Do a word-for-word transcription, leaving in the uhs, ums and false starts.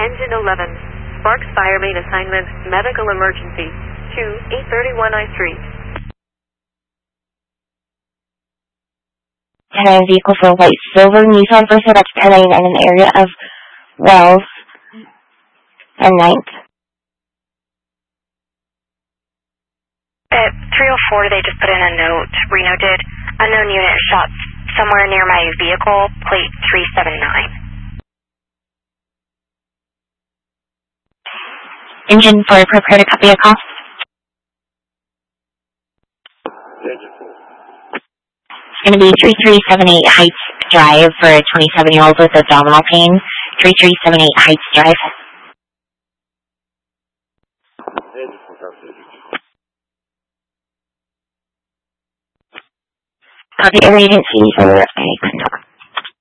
Engine eleven, Sparks Fire Main Assignment, Medical Emergency, to eight thirty-one I Street. ten vehicle for white silver Nissan Versa, that's ten in an area of Wells and ninth. At three oh four, they just put in a note, Reno did, unknown unit shot somewhere near my vehicle, plate three seven nine. Engine four, prepare to copy a call. It's going to be three three seven eight Heights Drive for a twenty-seven-year-old with abdominal pain. three three seven eight Heights Drive. Copy every agency for a contact.